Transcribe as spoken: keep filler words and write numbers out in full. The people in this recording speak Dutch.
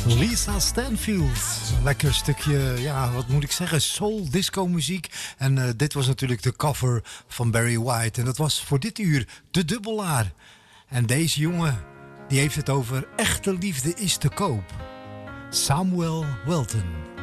Lisa Stanfield. Lekker stukje, ja, wat moet ik zeggen, soul disco muziek. En uh, dit was natuurlijk de cover van Barry White. En dat was voor dit uur de dubbelaar. En deze jongen, die heeft het over echte liefde is te koop. Samuel Welton.